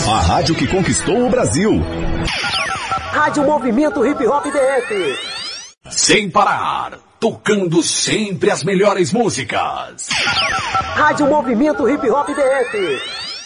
A rádio que conquistou o Brasil. Rádio Movimento Hip Hop DF. Sem parar, tocando sempre as melhores músicas. Rádio Movimento Hip Hop DF.